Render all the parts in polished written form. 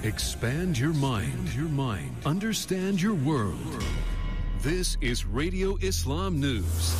Expand your mind. Understand your world. This is Radio Islam News.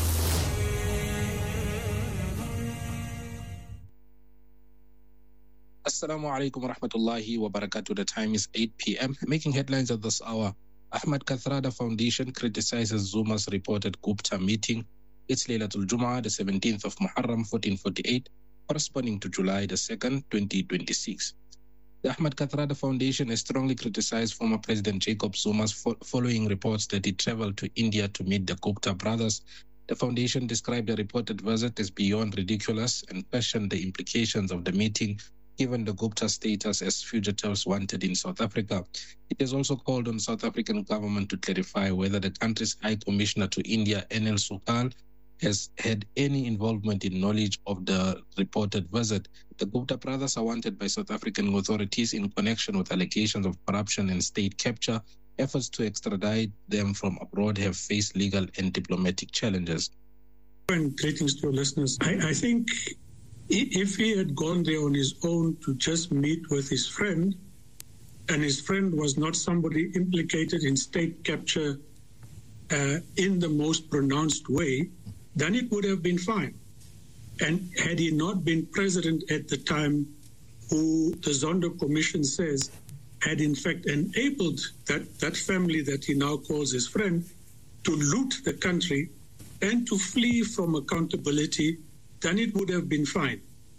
Assalamu alaikum wa rahmatullahi wa barakatuh. The time is 8 p.m. Making headlines at this hour. Ahmad Kathrada Foundation criticizes Zuma's reported Gupta meeting. It's Laylatul Jum'ah, the 17th of Muharram, 1448, corresponding to July the 2nd, 2026. The Ahmad Kathrada Foundation has strongly criticized former President Jacob Zuma following reports that he traveled to India to meet the Gupta brothers. The foundation described the reported visit as beyond ridiculous and questioned the implications of the meeting given the Gupta status as fugitives wanted in South Africa. It has also called on South African government to clarify whether the country's High Commissioner to India, Anil Sukal, has had any involvement in knowledge of the reported visit. The Gupta brothers are wanted by South African authorities in connection with allegations of corruption and state capture. Efforts to extradite them from abroad have faced legal and diplomatic challenges. And greetings to your listeners. I think if he had gone there on his own to just meet with his friend, and his friend was not somebody implicated in state capture in the most pronounced way, then it would have been fine. And had he not been president at the time, who the Zondo Commission says had in fact enabled that family that he now calls his friend to loot the country and to flee from accountability, then it would have been fine.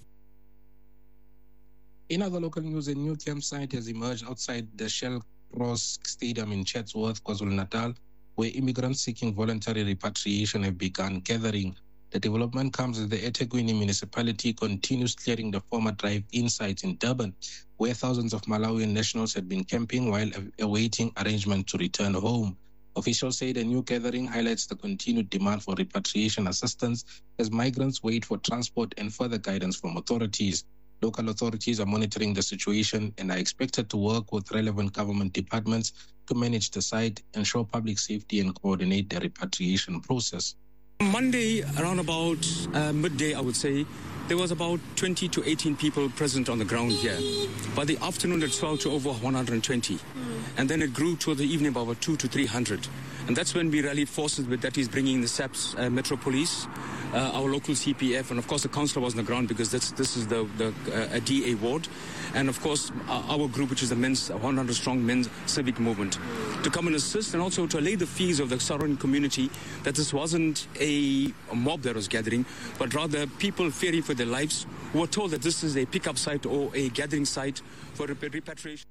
In other local news, a new campsite has emerged outside the Shell Cross Stadium in Chatsworth, KwaZulu-Natal, where immigrants seeking voluntary repatriation have begun gathering. The development comes as the eThekwini municipality continues clearing the former drive-in sites in Durban, where thousands of Malawian nationals had been camping while awaiting arrangement to return home. Officials say the new gathering highlights the continued demand for repatriation assistance as migrants wait for transport and further guidance from authorities. Local authorities are monitoring the situation and are expected to work with relevant government departments to manage the site, ensure public safety, and coordinate the repatriation process. Monday, around about midday, I would say, there was about 20 to 18 people present on the ground here. By the afternoon, it swelled to over 120. And then it grew toward the evening about 200 to 300. And that's when we rallied forces with, that is bringing the SAPS Metro Police, our local CPF, and of course the councillor was on the ground because this is the DA ward, and of course our group, which is the men's 100 strong men's civic movement, to come and assist and also to allay the fears of the surrounding community that this wasn't a mob that was gathering, but rather people fearing for their lives who were told that this is a pickup site or a gathering site for repatriation.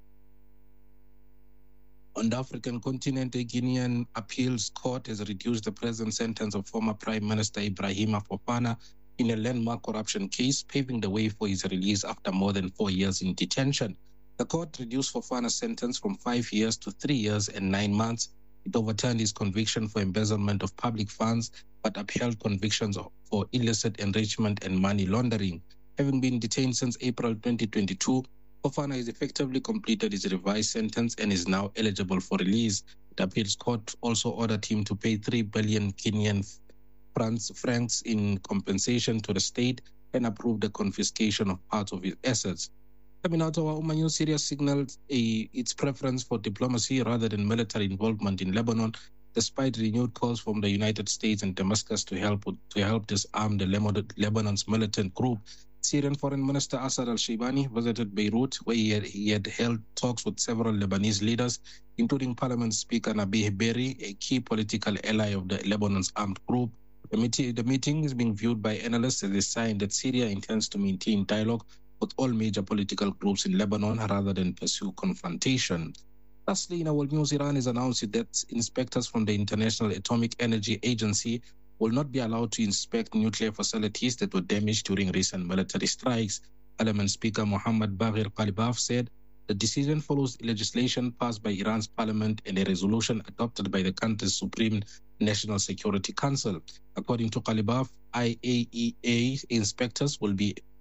On the African continent, a Guinean appeals court has reduced the present sentence of former Prime Minister Ibrahima Fofana in a landmark corruption case, paving the way for his release after more than 4 years in detention. The court reduced Fofana's sentence from 5 years to 3 years and 9 months. It overturned his conviction for embezzlement of public funds, but upheld convictions for illicit enrichment and money laundering. Having been detained since April 2022, Fofana has effectively completed his revised sentence and is now eligible for release. The appeals court also ordered him to pay 3 billion Kenyan francs in compensation to the state and approved the confiscation of parts of his assets. Coming out of our News, Syria signaled its preference for diplomacy rather than military involvement in Lebanon, despite renewed calls from the United States and Damascus to help disarm the Lebanon's militant group. Syrian Foreign Minister Assad al-Shaibani visited Beirut, where he had held talks with several Lebanese leaders, including Parliament Speaker Nabih Berri, a key political ally of the Lebanon's armed group. The meeting is being viewed by analysts as a sign that Syria intends to maintain dialogue with all major political groups in Lebanon rather than pursue confrontation. Lastly, in our world news, Iran has announced that inspectors from the International Atomic Energy Agency will not be allowed to inspect nuclear facilities that were damaged during recent military strikes. Parliament Speaker Mohammad Baghir Qalibaf said the decision follows legislation passed by Iran's parliament and a resolution adopted by the country's Supreme National Security Council. According to Qalibaf, IAEA inspectors will be